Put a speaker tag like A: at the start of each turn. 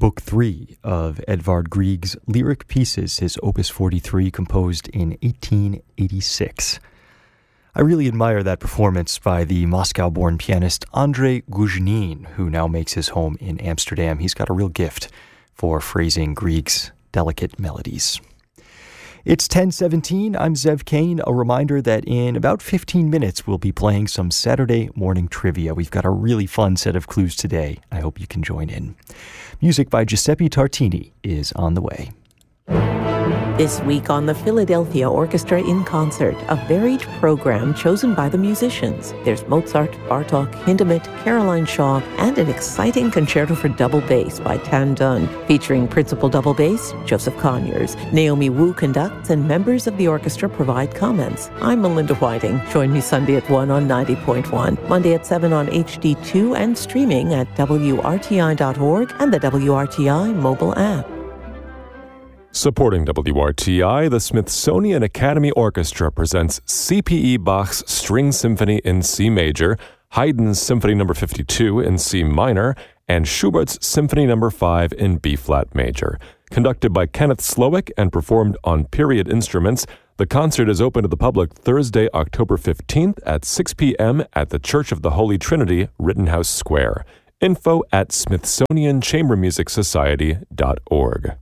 A: Book 3 of Edvard Grieg's Lyric Pieces, his Opus 43, composed in 1886. I really admire that performance by the Moscow-born pianist Andrei Guzhinin, who now makes his home in Amsterdam. He's got a real gift for phrasing Grieg's delicate melodies. It's 10:17. I'm Zev Kane. A reminder that in about 15 minutes we'll be playing some Saturday morning trivia. We've got a really fun set of clues today. I hope you can join in. Music by Giuseppe Tartini is on the way.
B: This week on the Philadelphia Orchestra in Concert, a varied program chosen by the musicians. There's Mozart, Bartók, Hindemith, Caroline Shaw, and an exciting concerto for double bass by Tan Dun, featuring principal double bass Joseph Conyers. Naomi Wu conducts, and members of the orchestra provide comments. I'm Melinda Whiting. Join me Sunday at 1 on 90.1, Monday at 7 on HD2, and streaming at WRTI.org and the WRTI mobile app.
C: Supporting WRTI, the Smithsonian Academy Orchestra presents C.P.E. Bach's String Symphony in C major, Haydn's Symphony No. 52 in C minor, and Schubert's Symphony No. 5 in B-flat major. Conducted by Kenneth Slowick and performed on period instruments, the concert is open to the public Thursday, October 15th at 6 p.m. at the Church of the Holy Trinity, Rittenhouse Square. Info at smithsonianchambermusicsociety.org.